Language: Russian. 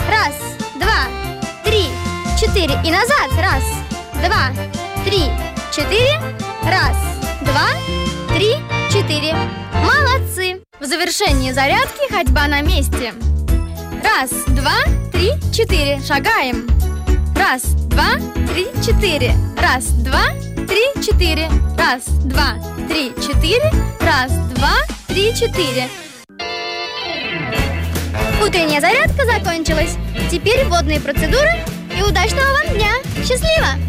Раз, два, три, четыре. И назад. Раз, два, три, четыре. Раз, два, три, четыре. Молодцы! В завершении зарядки ходьба на месте. Раз, два, три, четыре. Шагаем. Раз, два, три, четыре. Раз, два, три, четыре. Раз, два, три, четыре. Раз, два, три, четыре. Утренняя зарядка закончилась. Теперь водные процедуры и удачного вам дня. Счастливо!